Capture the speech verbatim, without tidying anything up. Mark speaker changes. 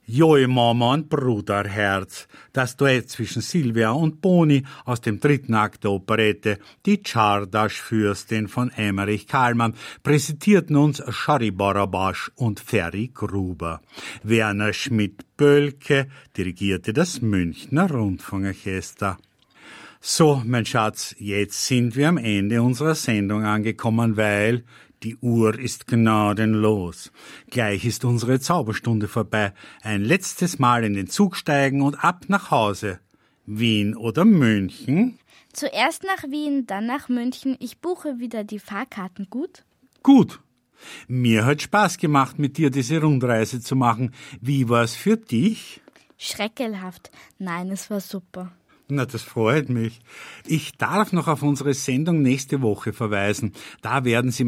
Speaker 1: Joe Mama und Bruderherz. Das Duett zwischen Silvia und Boni aus dem dritten Akt der Operette Die Czardas-Fürstin von Emmerich Kahlmann präsentierten uns Schari Barabasch und Ferry Gruber. Werner Schmidt-Bölke dirigierte das Münchner Rundfunkorchester. So, mein Schatz, jetzt sind wir am Ende unserer Sendung angekommen, weil die Uhr ist gnadenlos. Gleich ist unsere Zauberstunde vorbei. Ein letztes Mal in den Zug steigen und ab nach Hause. Wien oder München?
Speaker 2: Zuerst nach Wien, dann nach München. Ich buche wieder die Fahrkarten, gut?
Speaker 1: Gut. Mir hat Spaß gemacht, mit dir diese Rundreise zu machen. Wie war's für dich?
Speaker 2: Schreckelhaft. Nein, es war super.
Speaker 1: Na, das freut mich. Ich darf noch auf unsere Sendung nächste Woche verweisen. Da werden Sie